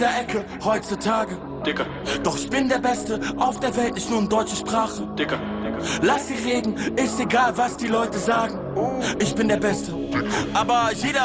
der Ecke heutzutage. Dicker, Doch ich bin der Beste auf der Welt, nicht nur in deutscher Sprache. Dicker, Lass sie reden, ist egal, was die Leute sagen. Ich bin der Beste. Aber jeder